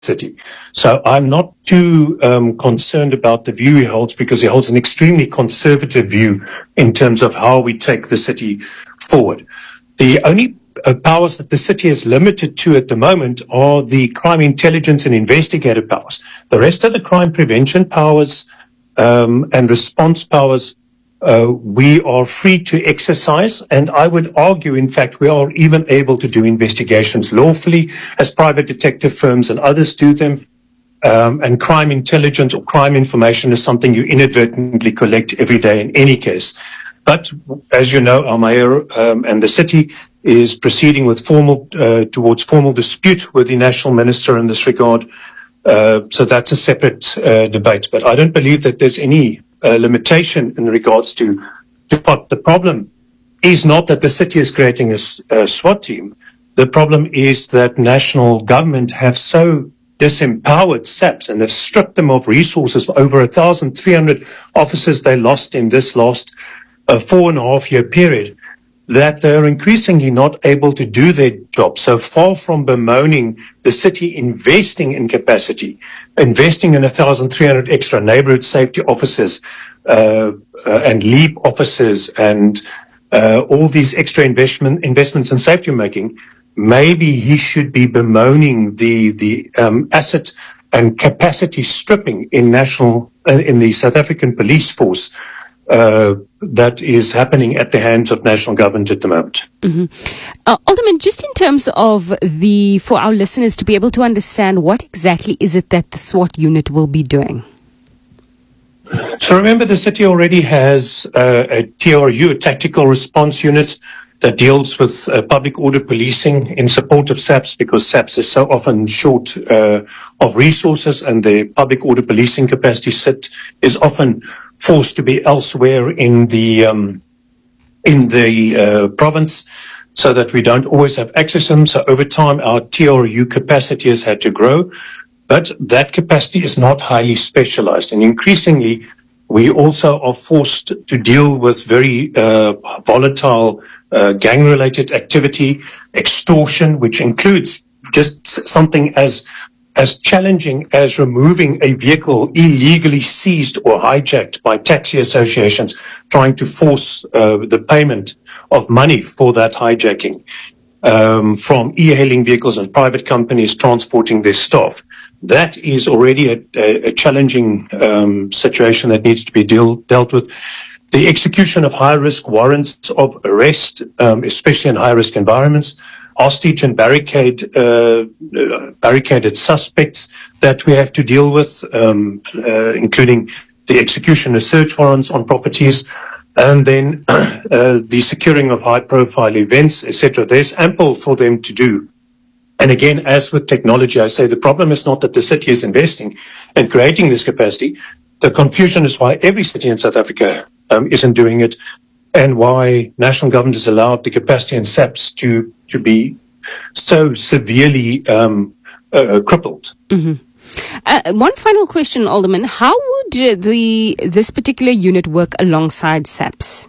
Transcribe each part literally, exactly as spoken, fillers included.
city. So I'm not too um, concerned about the view he holds, because he holds an extremely conservative view in terms of how we take the city forward. The only uh, powers that the city is limited to at the moment are the crime intelligence and investigative powers. The rest of the crime prevention powers um, and response powers Uh, we are free to exercise, and I would argue, in fact, we are even able to do investigations lawfully, as private detective firms and others do them. Um, and crime intelligence or crime information is something you inadvertently collect every day in any case. But as you know, our mayor um, and the city is proceeding with formal uh, towards formal dispute with the national minister in this regard. Uh, so that's a separate uh, debate. But I don't believe that there's any Uh, limitation in regards to, to what the problem is. Not that the city is creating a, a SWAT team. The problem is that national government have so disempowered S A Ps and have stripped them of resources. Over one thousand three hundred officers they lost in this last uh, four and a half year period, that they're increasingly not able to do their job. So far from bemoaning the city investing in capacity, investing in one thousand three hundred extra neighborhood safety officers uh, uh, and LEAP officers and uh, all these extra investment investments in safety making, maybe he should be bemoaning the the um, asset and capacity stripping in national uh, in the South African police force uh, that is happening at the hands of national government at the moment. Mm-hmm. Uh, Alderman, just in terms of the, for our listeners to be able to understand, what exactly is it that the SWAT unit will be doing? So remember, the city already has uh, a T R U, a tactical response unit, that deals with uh, public order policing in support of S A P S, because S A P S is so often short uh, of resources, and the public order policing capacity sit is often forced to be elsewhere in the um, in the uh, province, so that we don't always have access to them. So over time, our T R U capacity has had to grow, but that capacity is not highly specialized, and increasingly we also are forced to deal with very uh, volatile uh, gang-related activity, extortion, which includes just something as as challenging as removing a vehicle illegally seized or hijacked by taxi associations trying to force uh, the payment of money for that hijacking um, from e-hailing vehicles and private companies transporting their staff. That is already a, a, a challenging um, situation that needs to be deal, dealt with. The execution of high-risk warrants of arrest, um, especially in high-risk environments, hostage and barricade, uh, barricaded suspects that we have to deal with, um, uh, including the execution of search warrants on properties, and then uh, the securing of high-profile events, et cetera. There's ample for them to do. And again, as with technology, I say the problem is not that the city is investing and creating this capacity. The confusion is why every city in South Africa um, isn't doing it, and why national government has allowed the capacity in S A P S to, to be so severely um, uh, crippled. Mm-hmm. Uh, one final question, Alderman. How would the this particular unit work alongside S A P S?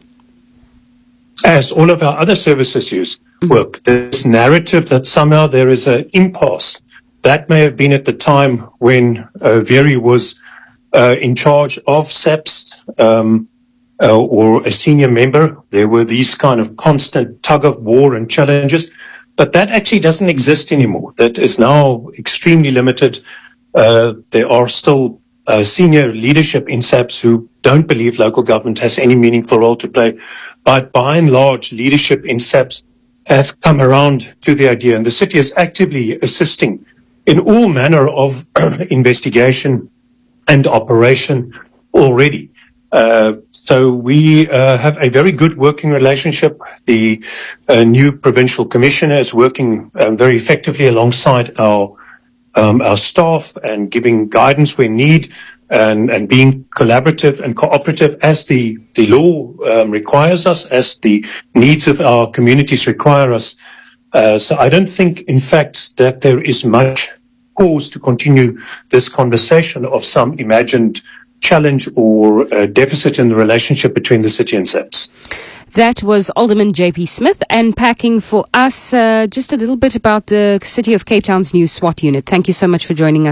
As all of our other services use work. This narrative that somehow there is an impasse, that may have been at the time when uh, Very was uh, in charge of S A P S um, uh, or a senior member. There were these kind of constant tug of war and challenges, but that actually doesn't exist anymore. That is now extremely limited. Uh, there are still uh, senior leadership in S A P S who don't believe local government has any meaningful role to play, but by and large, leadership in S A P S have come around to the idea, and the city is actively assisting in all manner of investigation and operation already. Uh, so we uh, have a very good working relationship. The uh, new provincial commissioner is working um, very effectively alongside our um, our staff and giving guidance where need, and, and being collaborative and cooperative as the, the law um, requires us, as the needs of our communities require us. Uh, so I don't think, in fact, that there is much cause to continue this conversation of some imagined challenge or uh, deficit in the relationship between the city and S A P S. That was Alderman J P Smith unpacking for us uh, just a little bit about the City of Cape Town's new SWAT unit. Thank you so much for joining us.